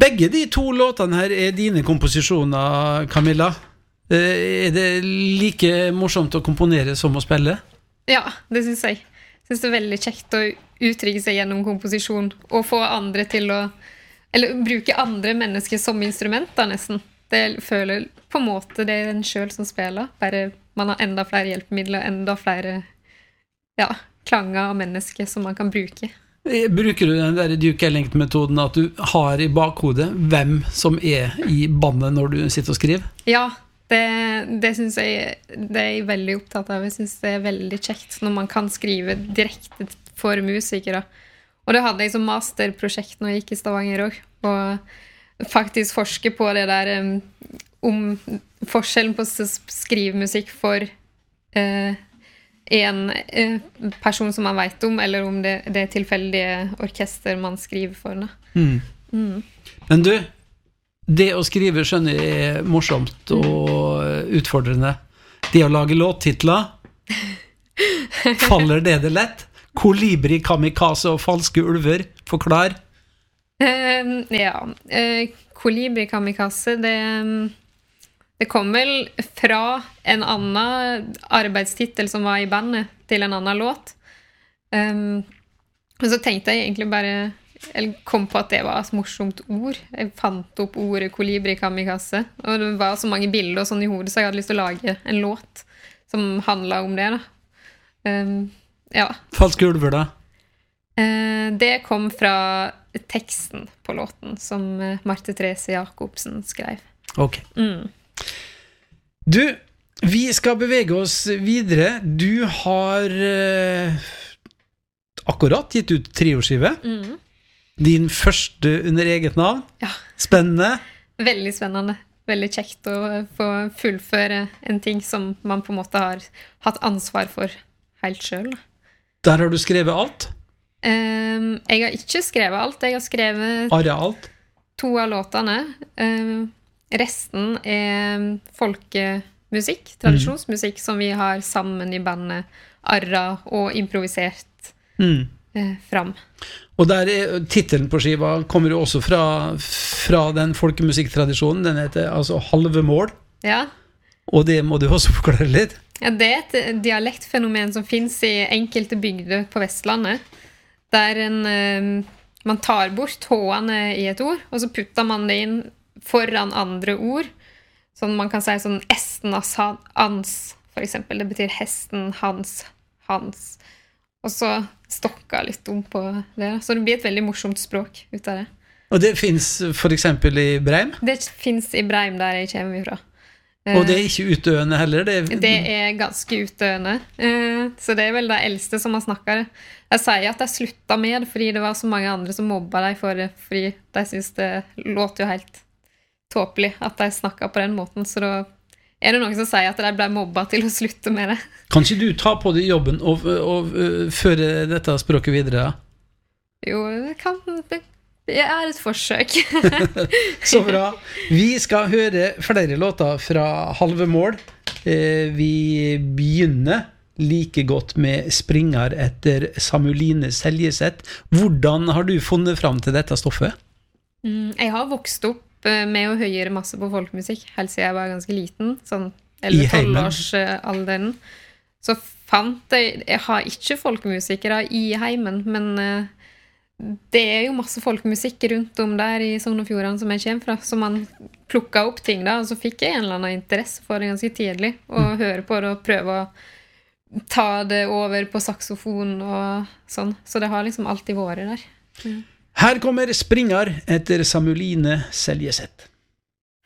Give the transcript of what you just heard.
Begge de to låtene her dine komposisjoner, Camilla. Det like morsomt å komponere som å spille? Ja, det synes jeg. Jeg synes det veldig kjekt å uttrykke seg gjennom komposisjon, og få andre til å, eller bruke andre mennesker som instrumenter nesten. Det føler på en måte det den selv som spiller, bare man har enda flere hjelpemidler, enda flere klanger av mennesker som man kan bruke. Bruker du den der Duke Ellington-metoden at du har i bakhodet hvem som i bandet når du sitter og skriver? Ja, det synes jeg det er jeg veldig opptatt av. Jeg synes det er veldig kjekt når man kan skrive direkte for musikere. Og det hadde jeg som masterprosjekt når jeg gikk i Stavanger også, og faktisk forske på det der om forskjellen på å skrive musikk for en person som man vet om, eller om det tilfeldige orkester man skriver for. Men du, det å skrive skjønner jeg morsomt og utfordrende. Det å lage låttitler, faller det lett? Kolibri, kamikaze og falske ulver, forklar. Kolibri, kamikaze, det kom vel fra en annen arbeidstitel som var i bandet til en annen låt. Og så tenkte jeg egentlig bare, jeg kom på at det var et morsomt ord. Jeg fant opp ordet kolibri, kamikaze, og det var så mange bilder og sånn i hodet, så jeg hadde lyst til å lage en låt som handlet om det da. Falske ulver da? Det kom fra teksten på låten som Marte Therese Jacobsen skrev. Ok. Du, vi skal bevege oss videre. Du har akkurat gitt ut trioskive. Din første under eget navn. Ja. Spennende. Veldig spennende. Veldig kjekt å få fullføre en ting som man på en måte har hatt ansvar for helt selv. Der har du skrevet alt? Jeg har ikke skrevet alt. Jeg har skrevet alt? 2 av låtene. Resten folkemusikk, tradisjonsmusikk som vi har sammen i bandet Arra og improvisert fram. Og der titelen på skiva kommer jo også fra den folkemusikktradisjonen. Den heter altså Halve mål. Ja. Og det må du også forklare litt. Ja, det er et dialektfenomen som finnes i enkelte bygder på Vestlandet, der man tar bort h-ene i et ord, og så putter man det inn foran andre ord, sånn man kan si sånn esten av ans, for eksempel. Det betyr hesten, hans, og så stokker litt om på det, så det blir et veldig morsomt språk ut av det. Og det finnes for eksempel i Breim? Det finnes i Breim, der jeg kommer ifra. Og det er ikke utdøende heller? Det er ganske utdøende. Så det er vel det eldste som har snakket det. Jeg sier at jeg sluttet med det, fordi det var så mange andre som mobbet deg for det, fordi de synes det låter jo helt tåpelig at de snakket på den måten, så da er det noen som sier at de ble mobbet til å slutte med det. Kan ikke du ta på deg jobben og føre dette språket videre? Jo, det kan det. Det er et forsøk. Så bra. Vi skal høre flere låter fra Halve mål. Vi begynner like godt med Springer etter Samueline Seljeseth. Hvordan har du funnet fram til dette stoffet? Jeg har vokst opp med å høre masse på folkemusikk, helt siden jeg var ganske liten, sånn 11-12-årsalderen. Så fant jeg har ikke folkemusikere i heimen, men det er jo masse folkemusikk rundt om der i Sogn og Fjordane som jeg kommer fra, så man plukket opp ting da, og så fikk jeg en eller annen interesse for det ganske tidlig, og høre på det og prøve å ta det over på saksofon og sånn, så det har liksom alltid vært der. Her kommer Springer etter Samueline Seljeseth.